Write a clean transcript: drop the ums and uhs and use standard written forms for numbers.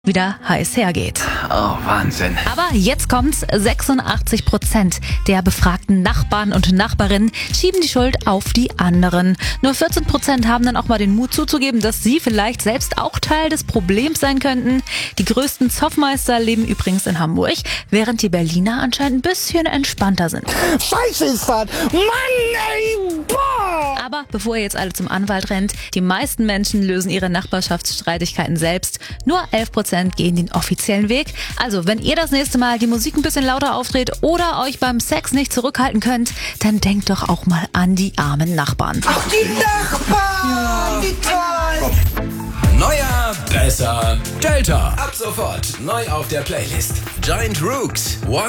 wieder heiß hergeht. Oh, Wahnsinn. Aber jetzt kommt's, 86% der befragten Nachbarn und Nachbarinnen schieben die Schuld auf die anderen. Nur 14% haben dann auch mal den Mut zuzugeben, dass sie vielleicht selbst auch Teil des Problems sein könnten. Die größten Zoffmeister leben übrigens in Hamburg, während die Berliner anscheinend ein bisschen entspannter sind. Scheiße ist das! Mann, ey! Boah! Aber bevor ihr jetzt alle zum Anwalt rennt, die meisten Menschen lösen ihre Nachbarschaftsstreitigkeiten selbst. Nur 11% gehen den offiziellen Weg. Also, wenn ihr das nächste Mal die Musik ein bisschen lauter aufdreht oder euch beim Sex nicht zurückhalten könnt, dann denkt doch auch mal an die armen Nachbarn. Ach, die Nachbarn! Wie toll! Neuer, besser, Delta. Ab sofort neu auf der Playlist. Giant Rooks, One